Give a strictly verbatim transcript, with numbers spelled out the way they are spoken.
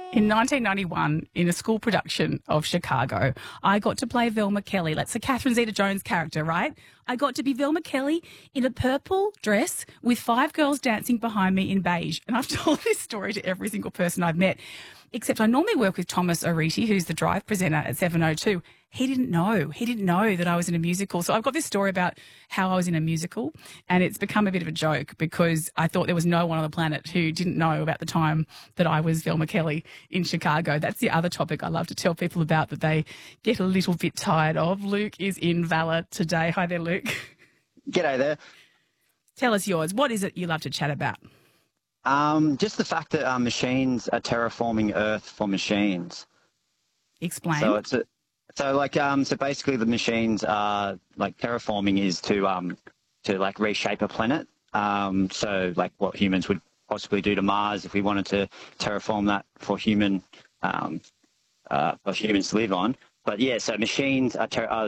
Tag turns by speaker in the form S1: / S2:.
S1: In nineteen ninety-one, in a school production of Chicago, I got to play Velma Kelly. That's a Catherine Zeta-Jones character, right? I got to be Velma Kelly in a purple dress with five girls dancing behind me in beige. And I've told this story to every single person I've met, except I normally work with Thomas Ariti, who's the Drive presenter at seven oh two. He didn't know. He didn't know that I was in a musical. So I've got this story about how I was in a musical, and it's become a bit of a joke because I thought there was no one on the planet who didn't know about the time that I was Velma Kelly in Chicago. That's the other topic I love to tell people about that they get a little bit tired of. Luke is in Valor today. Hi there, Luke.
S2: G'day there.
S1: Tell us yours. What is it you love to chat about?
S2: Um, just the fact that uh, machines are terraforming Earth for machines.
S1: Explain.
S2: So it's a, so like um so basically the machines are like terraforming is to um to like reshape a planet. Um, so like what humans would possibly do to Mars if we wanted to terraform that for human um uh for humans to live on. But yeah, so machines are, ter- are